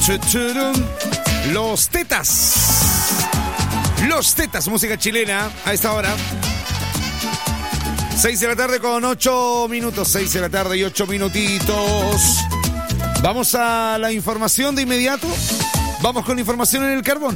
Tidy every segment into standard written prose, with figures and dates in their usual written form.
Los Tetas, música chilena a esta hora. 6 de la tarde con 8 minutos. 6 de la tarde y 8 minutitos. Vamos a la información de inmediato. Vamos con información en el carbón.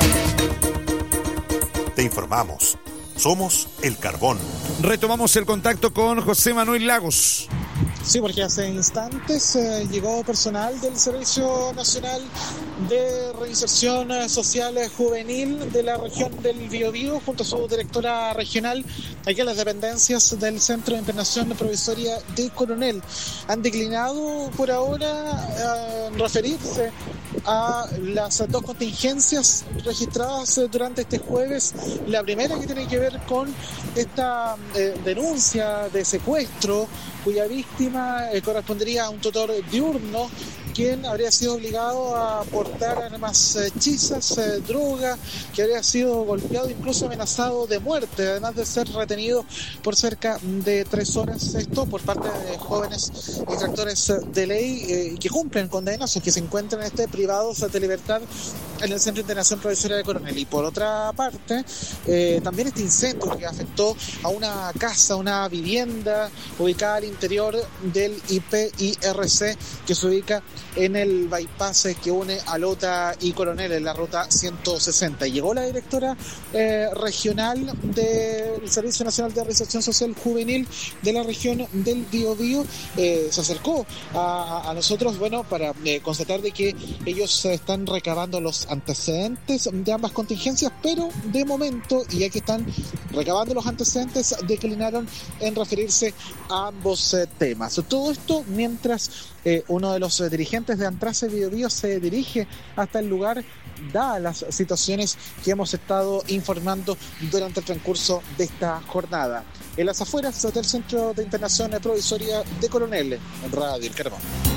Te informamos. Somos El Carbón. Retomamos el contacto con José Manuel Lagos. Sí, porque hace instantes llegó personal del Servicio Nacional de Reinserción Social Juvenil de la región del Biobío junto a su directora regional aquí a las dependencias del Centro de Internación Provisoria de Coronel. Han declinado por ahora referirse a las dos contingencias registradas durante este jueves. La primera que tiene que ver con esta denuncia de secuestro cuya víctima correspondería a un tutor diurno, quien habría sido obligado a portar armas hechizas, droga, que habría sido golpeado, incluso amenazado de muerte, además de ser retenido por cerca de 3 horas, esto por parte de jóvenes infractores de ley que cumplen condenas o que se encuentran privados de libertad en el Centro de Internación Provisoria de Coronel. Y por otra parte, también este incendio que afectó a una casa, una vivienda ubicada al interior del IPIRC, que se ubica en el bypass que une a Lota y Coronel en la ruta 160. Llegó la directora regional del Servicio Nacional de Reinserción Social Juvenil de la región del Biobío. Se acercó a nosotros, para constatar de que ellos están recabando los antecedentes de ambas contingencias, pero de momento, y ya que están recabando los antecedentes, declinaron en referirse a ambos temas. Todo esto mientras uno de los dirigentes de Antrace Biobío se dirige hasta el lugar, dadas las situaciones que hemos estado informando durante el transcurso de esta jornada. En las afueras del Centro de Internación Provisoria de Coronel, en Radio El Carbón.